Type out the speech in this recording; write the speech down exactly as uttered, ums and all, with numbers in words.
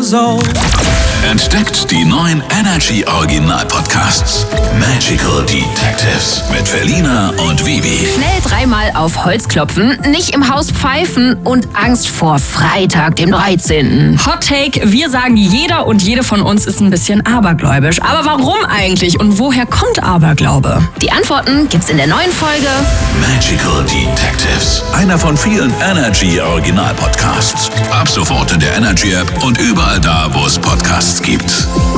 years old. Entdeckt die neuen Energy Original Podcasts. Magical Detectives mit Felina und Vivi. Schnell dreimal auf Holz klopfen, nicht im Haus pfeifen und Angst vor Freitag, dem dreizehnten Hot Take, wir sagen, jeder und jede von uns ist ein bisschen abergläubisch. Aber warum eigentlich und woher kommt Aberglaube? Die Antworten gibt's in der neuen Folge Magical Detectives. Einer von vielen Energy Original Podcasts. Ab sofort in der Energy App und überall da, wo es Podcasts gibt.